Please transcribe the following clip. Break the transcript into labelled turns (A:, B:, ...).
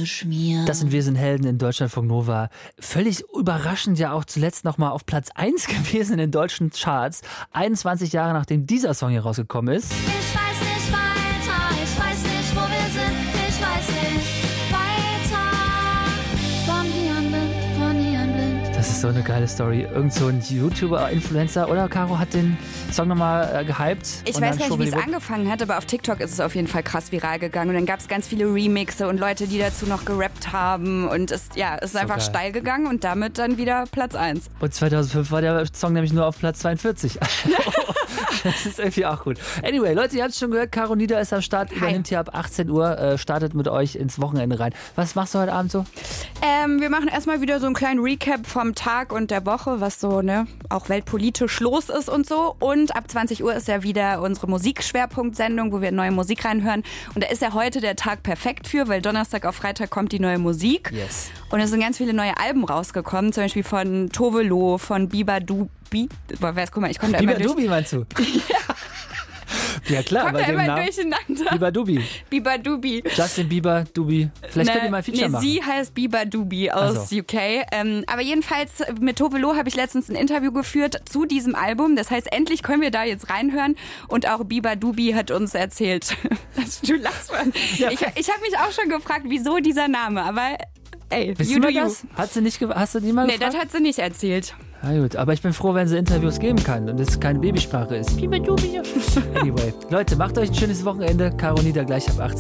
A: geschmiert.
B: Das sind Wir sind Helden in Deutschlandfunk Nova. Völlig überraschend ja auch zuletzt nochmal auf Platz 1 gewesen in den deutschen Charts. 21 Jahre nachdem dieser Song hier rausgekommen ist.
A: Ich weiß nicht weiter, ich weiß nicht, wo wir sind, ich weiß nicht weiter. Von hier an blind.
B: Das ist so eine geile Story. Irgend so ein YouTuber, Influencer, oder Caro, hat den Song nochmal gehypt.
C: Ich weiß gar nicht, wie es angefangen hat, aber auf TikTok ist es auf jeden Fall krass viral gegangen. Und dann gab es ganz viele Remixe und Leute, die dazu noch gerappt haben. Und es ist einfach
B: geil.
C: Steil gegangen und damit dann wieder Platz 1.
B: Und 2005 war der Song nämlich nur auf Platz 42. Das ist irgendwie auch gut. Anyway, Leute, ihr habt es schon gehört, Caro Nieder ist am Start, übernimmt hier ab 18 Uhr, startet mit euch ins Wochenende rein. Was machst du heute Abend so?
C: Wir machen erstmal wieder so einen kleinen Recap vom Tag und der Woche, was so auch weltpolitisch los ist und so. Und ab 20 Uhr ist ja wieder unsere Musikschwerpunktsendung, wo wir neue Musik reinhören. Und da ist ja heute der Tag perfekt für, weil Donnerstag auf Freitag kommt die neue Musik.
B: Yes.
C: Und es sind ganz viele neue Alben rausgekommen, zum Beispiel von Tove Lo, von Biba Dubi. Guck mal, ich komme da immer durch.
B: Biba Dubi meinst du? Ja klar,
C: Kommt
B: bei
C: da
B: dem
C: immer
B: Namen.
C: durcheinander.
B: Biba Dubi.
C: Biba Dubi.
B: Justin Bieber, Dubi. Vielleicht könnt ihr mal ein Feature machen.
C: Sie heißt Biba Dubi aus
B: so.
C: UK. Aber jedenfalls mit Tove Lo habe ich letztens ein Interview geführt zu diesem Album. Das heißt, endlich können wir da jetzt reinhören. Und auch Biba Dubi hat uns erzählt. Du lachst mal.
B: Ja.
C: Ich habe mich auch schon gefragt, wieso dieser Name. Aber ey,
B: Wisst
C: you
B: ihr
C: do
B: mal
C: you.
B: das? Hast du die mal
C: Nee,
B: gefragt?
C: das hat sie nicht erzählt.
B: Na gut, aber ich bin froh, wenn sie Interviews geben kann und es keine Babysprache ist. Anyway, Leute, macht euch ein schönes Wochenende. Caro Nieder gleich ab 18.